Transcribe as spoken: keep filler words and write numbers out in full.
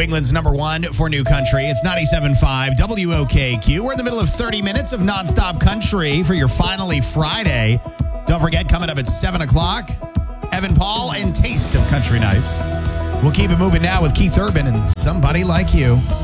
England's number one for new country. It's ninety-seven point five W O K Q. We're in the middle of thirty minutes of nonstop country for your Finally Friday. Don't forget, coming up at seven o'clock, Evan Paul and Taste of Country Nights. We'll keep it moving now with Keith Urban and Somebody Like You.